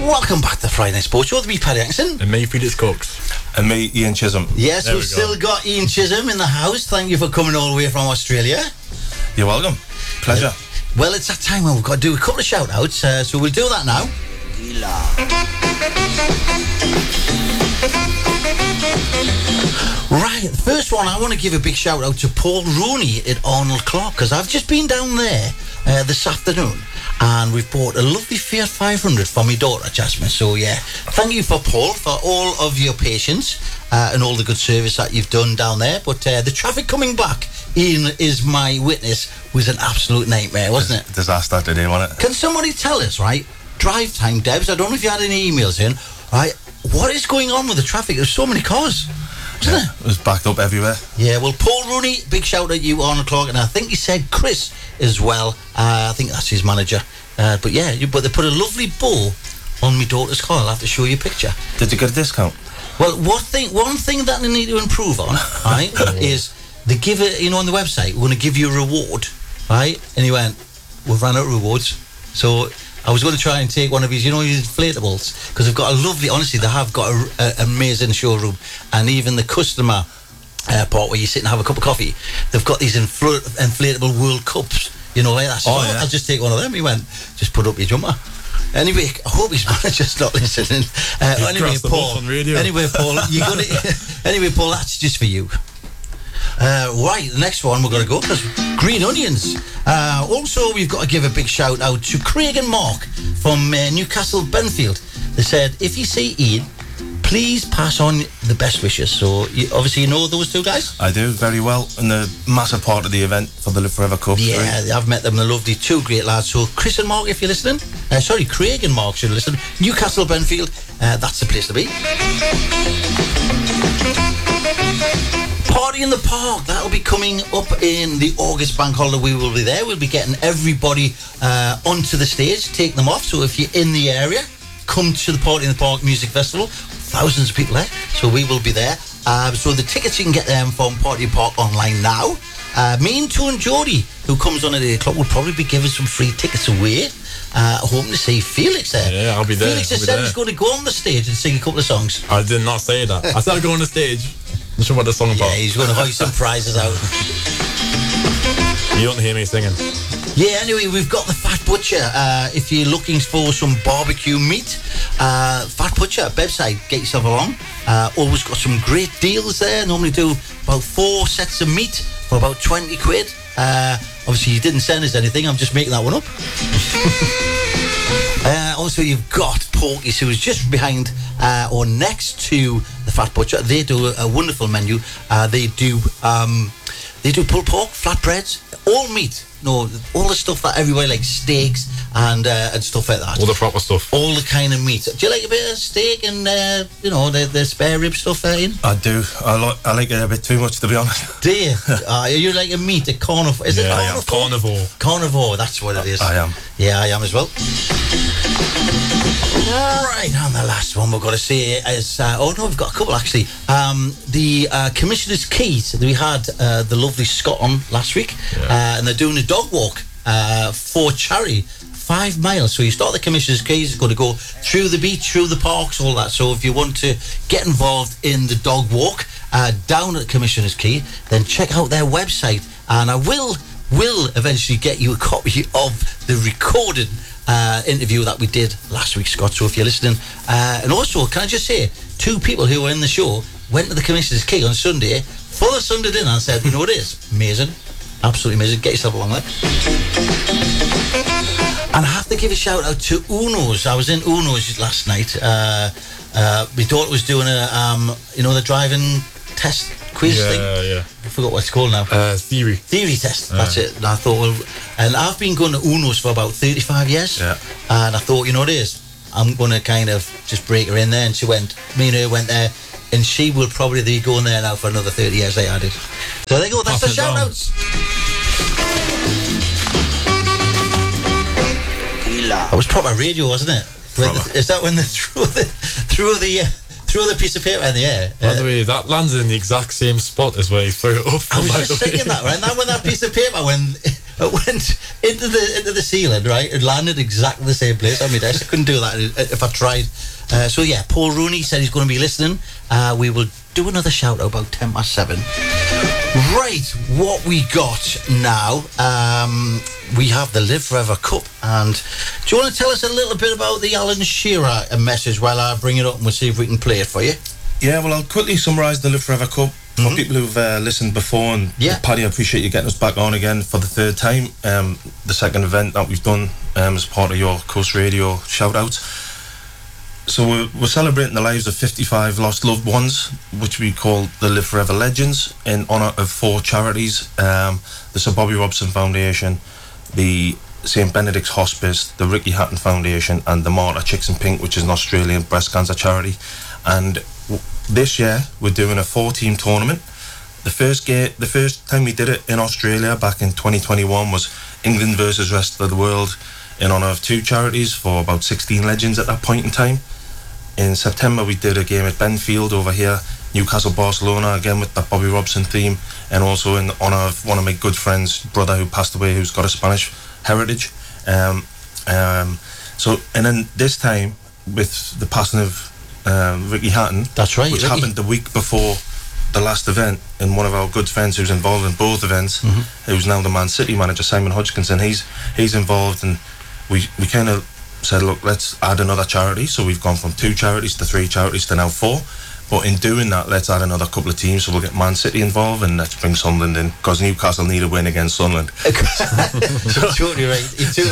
Welcome back to the Friday Night Sports Show with me, Paddy Atkinson. And me, Felix Cox. And me, Ian Chisholm. Yes, we've still got Ian Chisholm in the house. Thank you for coming all the way from Australia. You're welcome. Pleasure. Well, it's that time when we've got to do a couple of shout-outs, so we'll do that now. Right, the first one, I want to give a big shout-out to Paul Rooney at Arnold Clark, because I've just been down there this afternoon, and we've bought a lovely Fiat 500 for my daughter, Jasmine. So, yeah, thank you for Paul, for all of your patience and all the good service that you've done down there. But the traffic coming back, Ian is my witness, was an absolute nightmare, wasn't it? Disaster today, wasn't it? Can somebody tell us, right, drive time, Debs, I don't know if you had any emails in, right, what is going on with the traffic? There's so many cars, wasn't it? It was backed up everywhere. Yeah, well, Paul Rooney, big shout out to you, Arnold Clark, and I think he said Chris as well. I think that's his manager. But yeah, but they put a lovely bow on my daughter's car. I'll have to show you a picture. Did you get a discount? Well, one thing that they need to improve on, right, is they give it, on the website, we're going to give you a reward, right? And he went, we've run out of rewards. So I was going to try and take one of his, his inflatables, because they've got a lovely, honestly, they have got an amazing showroom, and even the customer part where you sit and have a cup of coffee, they've got these inflatable World Cups, like that. So I'll just take one of them. He went, just put up your jumper. Anyway, I hope his manager's not listening. Anyway, Paul, Paul, that's just for you. Right, the next one we're going to go, because green onions. Also, we've got to give a big shout out to Craig and Mark from Newcastle Benfield. They said, if you see Ian, please pass on the best wishes. So, obviously, you know those two guys? I do, very well. And a massive part of the event for the Live Forever Cup. Yeah, I've met them. They're lovely. Two great lads. So, Chris and Mark, if you're listening. Craig and Mark should listen. Newcastle Benfield, that's the place to be. Party in the Park, that'll be coming up in the August bank holiday. We will be there. We'll be getting everybody onto the stage, take them off. So if you're in the area, come to the Party in the Park Music Festival. Thousands of people there, so we will be there. So the tickets, you can get them from Party in the Park online now. Me and Tone Jody, who comes on at 8 o'clock, will probably be giving some free tickets away. Hoping to see Felix there. Yeah, I'll be there. Felix has said he's going to go on the stage and sing a couple of songs. I did not say that. I said I'd go on the stage. Not sure what the song about. Yeah, he's going to hoist some prizes out. You don't hear me singing. Yeah, anyway, we've got the Fat Butcher. If you're looking for some barbecue meat, Fat Butcher website, get yourself along. Always got some great deals there. Normally do about 4 sets of meat for about 20 quid. Obviously, you didn't send us anything. I'm just making that one up. Also, you've got Porky's, who is just behind or next to the Fat Butcher. They do a wonderful menu. They do pulled pork, flatbreads, all meat. No, all the stuff that everybody likes, steaks and stuff like that. All the proper stuff. All the kind of meat. Do you like a bit of steak and the spare rib stuff there, Ian? I do. I like it a bit too much, to be honest. Do you? You like a meat, a carnivore? Is it I am. Carnivore. Carnivore, that's what it is. I am. Yeah, I am as well. Right, and the last one we've got to say is... we've got a couple, actually. The Commissioner's Keys. We had the lovely Scott on last week, and they're doing a dog walk for charity, 5 miles. So you start the Commissioner's Keys, it's going to go through the beach, through the parks, all that. So if you want to get involved in the dog walk down at Commissioner's Key, then check out their website, and I will eventually get you a copy of the recorded interview that we did last week, Scott. So if you're listening, and also, can I just say, 2 people who were in the show went to the Commissioner's Key on Sunday for the Sunday dinner and said, you know what it is? Amazing. Absolutely amazing. Get yourself along there. And I have to give a shout out to Uno's. I was in Uno's last night. My daughter was doing the driving test quiz thing. Yeah. I forgot what it's called now. Theory test. That's it. And I thought, and I've been going to Uno's for about 35 years. Yeah. And I thought, you know what it is? I'm going to kind of just break her in there. And me and her went there. And she will probably be going there now for another 30 years like I did. So there you go. That's the shout outs. That was proper radio, wasn't it? Is that when they threw the piece of paper in the air? By the way, that landed in the exact same spot as where he threw it up. I was just thinking that, right? And then when that piece of paper, when went into the ceiling, right, and landed exactly the same place on my desk. I couldn't do that if I tried. So yeah, Paul Rooney said he's going to be listening. We will do another shout out about 7:10. Right, what we got now, we have the Live Forever Cup, and do you want to tell us a little bit about the Alan Shearer message while I bring it up and we'll see if we can play it for you? Yeah, well, I'll quickly summarise the Live Forever Cup for people who've listened before. And Paddy, I appreciate you getting us back on again for the third time. The second event that we've done as part of your Coast Radio shout-out. So we're celebrating the lives of 55 lost loved ones, which we call the Live Forever Legends, in honour of 4 charities. The Sir Bobby Robson Foundation, the St Benedict's Hospice, the Ricky Hatton Foundation, and the Marta Chicks in Pink, which is an Australian breast cancer charity. And this year we're doing a 4-team tournament. The first time we did it in Australia back in 2021 was England versus rest of the world, in honour of 2 charities for about 16 legends at that point in time. In September we did a game at Benfield over here, Newcastle Barcelona, again with that Bobby Robson theme, and also in honour of one of my good friends' brother who passed away, who's got a Spanish heritage. So, and then this time with the passing of Ricky Hatton, that's right, which Ricky happened the week before the last event, and one of our good friends who's involved in both events, who's now the Man City manager, Simon Hodgkinson, he's involved, and we kind of said, look, let's add another charity. So we've gone from 2 charities to 3 charities to now 4. But in doing that, let's add another couple of teams. So we'll get Man City involved, and let's bring Sunderland in, because Newcastle need a win against Sunderland. Totally right.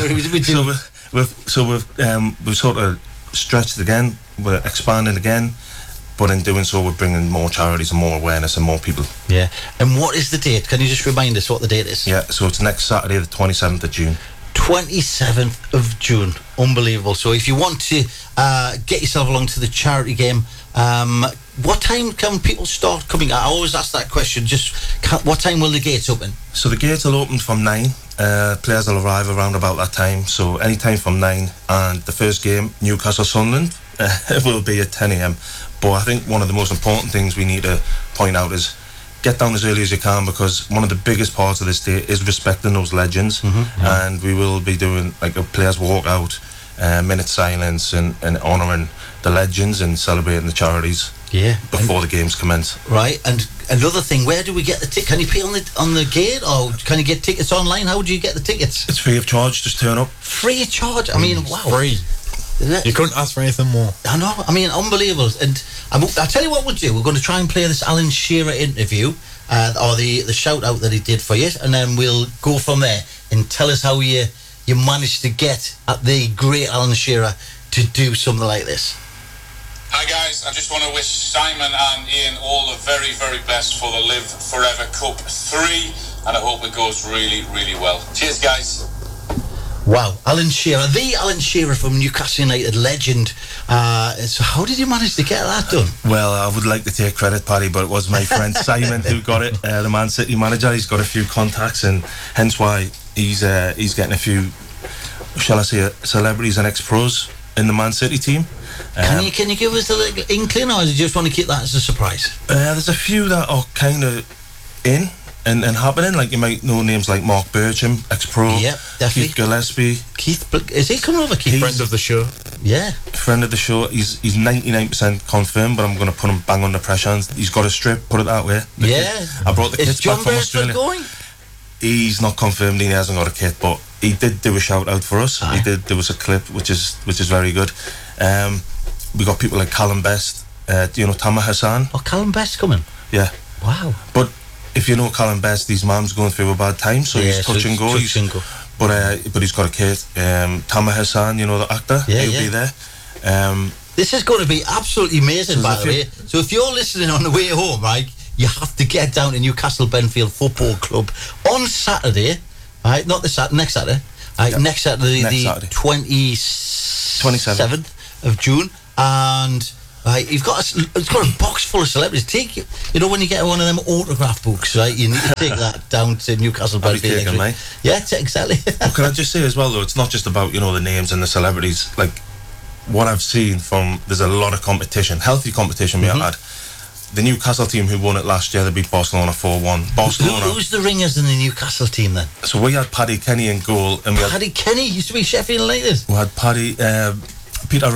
So we've sort of stretched again. We're expanding again. But in doing so, we're bringing more charities and more awareness and more people. Yeah. And what is the date? Can you just remind us what the date is? Yeah, so it's next Saturday, the 27th of June. 27th of June. Unbelievable. So if you want to get yourself along to the charity game, what time can people start coming? I always ask that question. What time will the gates open? So the gates will open from 9. Players will arrive around about that time. So any time from 9. And the first game, Newcastle Sunderland, will be at 10 a.m. But I think one of the most important things we need to point out is get down as early as you can, because one of the biggest parts of this day is respecting those legends. And we will be doing like a players walk out, minute silence, and honouring the legends and celebrating the charities before the games commence. Right. And another thing, where do we get the ticket? Can you pay on the gate, or can you get tickets online? How do you get the tickets? It's free of charge, just turn up. Free of charge? I mean, wow. Free. You couldn't ask for anything more. I know. I mean, unbelievable. And I'll tell you what we'll do. We're going to try and play this Alan Shearer interview, or the shout out that he did for you, and then we'll go from there and tell us how you managed to get at the great Alan Shearer to do something like this. Hi guys, I just want to wish Simon and Ian all the very, very best for the Live Forever Cup 3, and I hope it goes really, really well. Cheers guys. Wow, Alan Shearer, the Alan Shearer from Newcastle United legend. So how did you manage to get that done? Well, I would like to take credit, Paddy, but it was my friend Simon who got it, the Man City manager. He's got a few contacts, and hence why he's getting a few, shall I say, celebrities and ex-pros in the Man City team. Can you give us a little inkling, or do you just want to keep that as a surprise? There's a few that are kind of in and happening. Like, you might know names like Mark Bircham, ex-pro. Yep, definitely. Keith Gillespie. Is he coming over, Keith? Friend of the show. Yeah. Friend of the show. He's 99% confirmed, but I'm going to put him bang under pressure. And he's got a strip, put it that way. I brought the kits back from Australia. Going? He's not confirmed, he hasn't got a kit, but he did do a shout out for us. He did do us a clip, which is very good. We got people like Callum Best. Do you know Tama Hassan? Oh, Callum Best coming? Yeah. Wow. But if you know Callum Best, his mum's going through a bad time, so he's touch and go. But he's got a kid. Tama Hassan, you know, the actor, he'll be there. This is going to be absolutely amazing, by the way. So if you're listening on the way home, right, you have to get down to Newcastle Benfield Football Club on Saturday, right? Not this Saturday, next Saturday. Right, next Saturday, the 27th of June, and right, it's got a box full of celebrities. Take you know, when you get one of them autograph books, right? You need to take that down to Newcastle Benfield. Yeah, exactly. Well, can I just say as well, though, it's not just about, you know, the names and the celebrities. Like, what I've seen from, there's a lot of competition, healthy competition we had. the Newcastle team who won it last year, they beat Barcelona 4-1. Barcelona. Who's the ringers in the Newcastle team then? So we had Paddy Kenny in goal, and we had Paddy Kenny used to be Sheffield United. We had Paddy Peter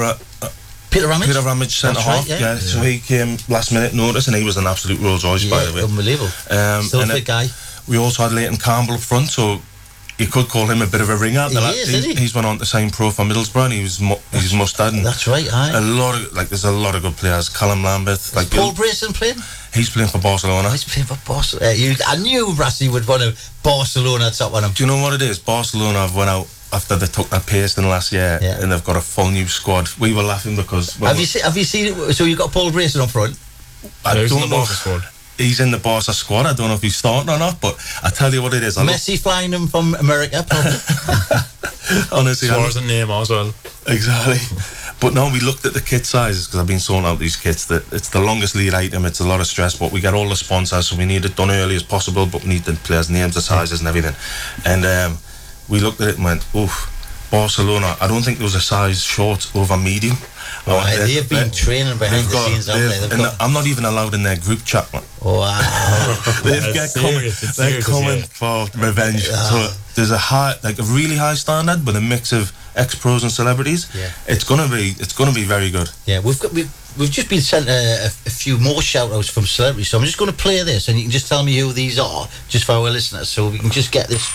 Ramage centre half. Right, yeah. So he came last minute notice, and he was an absolute Rolls Royce, by the way. Unbelievable. Still a fit guy. We also had Leighton Campbell up front, so you could call him a bit of a ringer. He's went on to sign pro for Middlesbrough, and he's mustard. That's right. There's a lot of good players. Callum Lambeth, like Paul Brayson playing. He's playing for Barcelona. He's playing for Barcelona. I knew Brassy would want a Barcelona top on him. Do you know what it is? Barcelona have went out after they took that Pearson last year, and they've got a full new squad. We were laughing because have you seen? So you got Paul Brayson up front. I don't know. He's in the Barca squad. I don't know if he's starting or not, but I tell you what it is. Messi flying him from America, probably. Honestly, Suarez and Neymar as well. Exactly. But no, we looked at the kit sizes because I've been sorting out these kits. That it's the longest lead item. It's a lot of stress, but we get all the sponsors, so we need it done early as possible. But we need the players' names, the sizes, and everything. And we looked at it and went, "Oof, Barcelona." I don't think there was a size short over medium. They've been training behind the scenes, haven't they? I'm not even allowed in their group chat, man. Wow. They're coming for revenge. So there's a really high standard with a mix of ex-pros and celebrities. Yeah. It's gonna be very good. Yeah, we've just been sent a few more shout-outs from celebrities, so I'm just going to play this, and you can just tell me who these are, just for our listeners, so we can just get this.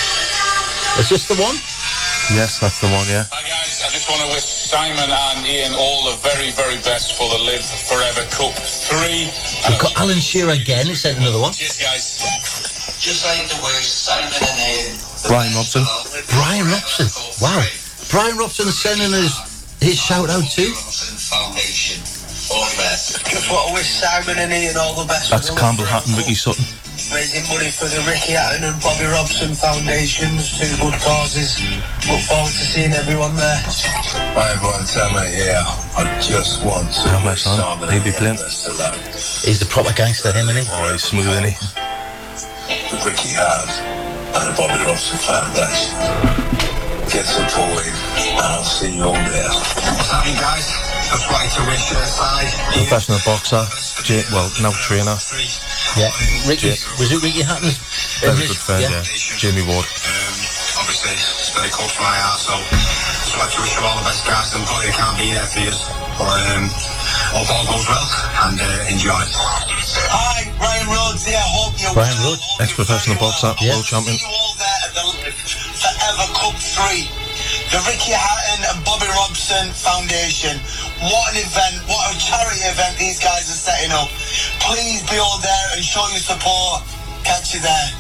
Is this the one? Yes, that's the one, yeah. Hi guys, I just want to wish Simon and Ian all the very, very best for the Live Forever Cup 3. We've got Alan Shearer again, he sent another one. Cheers guys. Just like to wish Simon and Ian. Brian Robson. Brian Robson. Wow. Brian Robson sending his shout out too. Foundation. All the best. Just want to wish Simon and Ian all the best. That's Campbell Hatton, Ricky Sutton. Raising money for the Ricky Hatton and Bobby Robson Foundations, two good causes. Look forward to seeing everyone there. Hi everyone, Simon here. I just want to wish Simon and Ian best of luck. He's the proper gangster, him, isn't he? Oh, he's smooth, isn't he? The Ricky Hatton and the Bobby Robson Foundation. Get supported and I'll see you all there. What's happening, guys? Just like to wish professional boxer, now trainer. Yeah, was it Ricky Hatton's? Very good friend, yeah. Jamie Ward. Obviously, it's very close to my heart, so just like to wish you all the best, guys. I'm sorry I can't be there for you, but hope all goes well and enjoy. Hi, Ryan Rhodes here. Hope you're Ryan Rhodes, ex-professional boxer, world champion. See you all there at the Forever Cup 3. The Ricky Hatton and Bobby Robson Foundation. What an event, what a charity event these guys are setting up. Please be all there and show your support. Catch you there.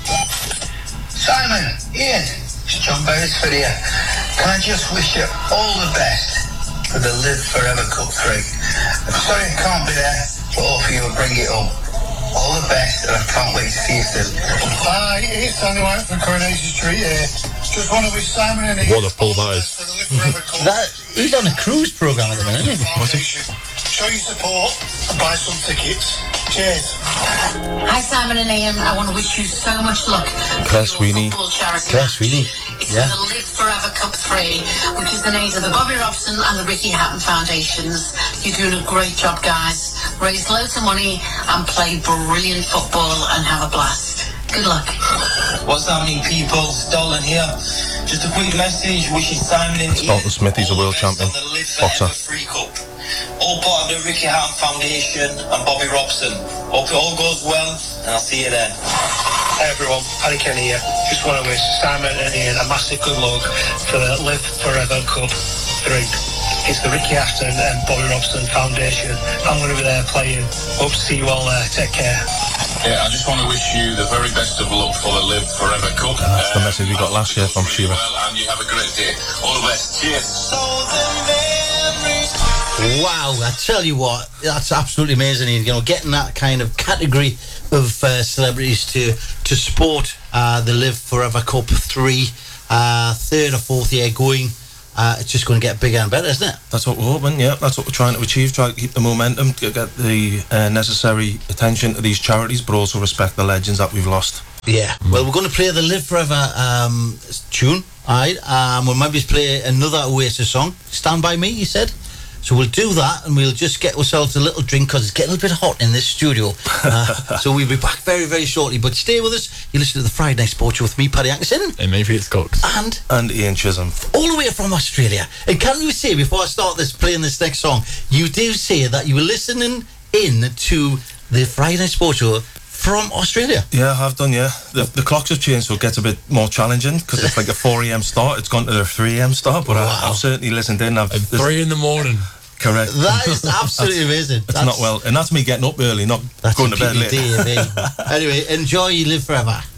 Simon, Ian, it's John Beresford here. Can I just wish you all the best for the Live Forever Cup 3. I'm sorry I can't be there, but hopefully you'll bring it up. All the best, and I can't wait to see you soon. Hi, it's Andy White from Coronation Street here. Just want to wish Simon and Ian what a pull that is. He's on a cruise program at the minute, isn't he? What's he? Show your support and buy some tickets. Cheers. Hi Simon and Ian, I want to wish you so much luck. Claire Sweeney. Claire Sweeney. It's for the Live Forever Cup 3, which is the names of the Bobby Robson and the Ricky Hatton Foundations. You're doing a great job, guys. Raise loads of money and play brilliant football and have a blast. Good luck. What's happening, people? Stolen here. Just a quick message wishing Simon and Ian Dalton Smith, he's a world champion boxer. Free Cup. All part of the Ricky Hatton Foundation and Bobby Robson. Hope it all goes well, and I'll see you there. Hey everyone, Paddy Kenny here. Just want to wish Simon and Ian a massive good luck for the Live Forever Cup 3. It's the Ricky Hatton and Bobby Robson Foundation. I'm going to be there playing. Hope to see you all there. Take care. Yeah, I just want to wish you the very best of luck for the Live Forever Cup. And that's the message we got last year from Sheila. And you have a great day. All the best. Cheers. Wow, I tell you what, that's absolutely amazing. You know, getting that kind of category of celebrities to support the Live Forever Cup 3, third or fourth year going. It's just going to get bigger and better, isn't it? That's what we're hoping, yeah. That's what we're trying to achieve. Try to keep the momentum, get the necessary attention to these charities, but also respect the legends that we've lost. Yeah. Well, we're going to play the Live Forever tune. All right. We'll maybe play another Oasis song. Stand By Me, you said? So we'll do that, and we'll just get ourselves a little drink because it's getting a little bit hot in this studio. So we'll be back very, very shortly. But stay with us. You listen to the Friday Night Sports Show with me, Paddy Atkinson. And me, Peter Cox. And Ian Chisholm. All the way from Australia. And can you say, before I start playing this next song, you do say that you were listening in to the Friday Night Sports Show from Australia? Yeah, I have done, yeah. The clocks have changed, so it gets a bit more challenging because it's like a 4 a.m. start. It's gone to a 3 a.m. start, but I've certainly listened in. At 3 in the morning. Correct. That is absolutely amazing. It's not well, and that's me getting up early, not going to bed late. Anyway, enjoy You Live Forever.